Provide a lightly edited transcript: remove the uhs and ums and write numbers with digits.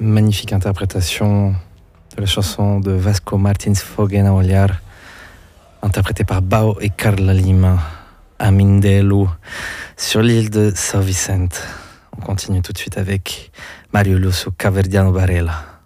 magnifique interprétation de la chanson de Vasco Martins Foguem a Olhar, interprétée par Bao et Carla Lima à Mindelo, sur l'île de São Vicente. On continue tout de suite avec Mario Lusso Caverdiano Varela.